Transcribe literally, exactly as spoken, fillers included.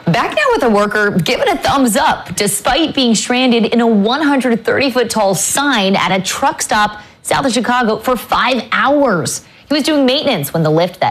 Back now with a worker given a thumbs up despite being stranded in a one hundred thirty foot tall sign at a truck stop south of Chicago for five hours. He was doing maintenance when the lift that